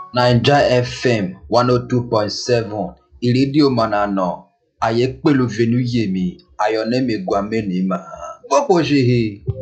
Naija FM 102.7 ìrédíò Manano Ayépèlú Venuyemi Ayọ̀nẹ́mi Gwamenima Gbọ́pọ̀ṣehe.